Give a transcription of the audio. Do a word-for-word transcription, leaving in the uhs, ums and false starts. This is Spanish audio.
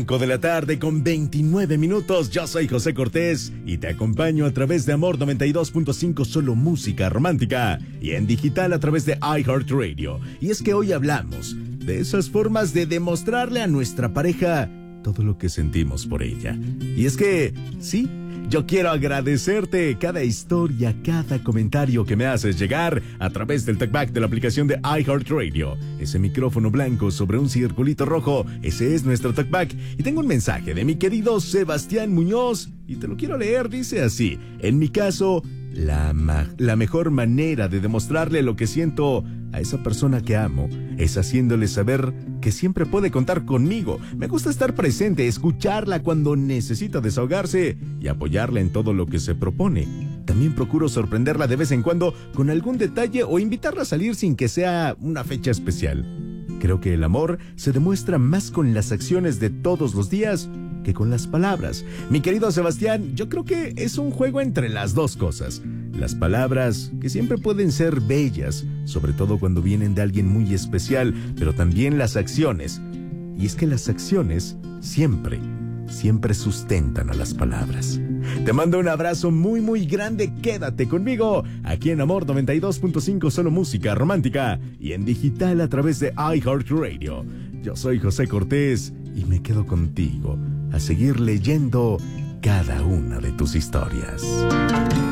cinco de la tarde con veintinueve minutos. Yo soy José Cortés y te acompaño a través de Amor noventa y dos punto cinco, solo música romántica, y en digital a través de iHeartRadio. Y es que hoy hablamos de esas formas de demostrarle a nuestra pareja todo lo que sentimos por ella. Y es que, sí, yo quiero agradecerte cada historia, cada comentario que me haces llegar a través del talkback de la aplicación de iHeartRadio. Ese micrófono blanco sobre un circulito rojo, ese es nuestro talkback. Y tengo un mensaje de mi querido Sebastián Muñoz y te lo quiero leer. Dice así: en mi caso, la, ma- la mejor manera de demostrarle lo que siento a esa persona que amo es haciéndole saber que siempre puede contar conmigo. Me gusta estar presente, escucharla cuando necesita desahogarse y apoyarla en todo lo que se propone. También procuro sorprenderla de vez en cuando con algún detalle o invitarla a salir sin que sea una fecha especial. Creo que el amor se demuestra más con las acciones de todos los días que con las palabras. Mi querido Sebastián, yo creo que es un juego entre las dos cosas. Las palabras, que siempre pueden ser bellas, sobre todo cuando vienen de alguien muy especial, pero también las acciones. Y es que las acciones siempre, siempre sustentan a las palabras. Te mando un abrazo muy muy grande. Quédate conmigo aquí en Amor noventa y dos punto cinco, solo música romántica, y en digital a través de iHeartRadio. Yo soy José Cortés y me quedo contigo a seguir leyendo cada una de tus historias.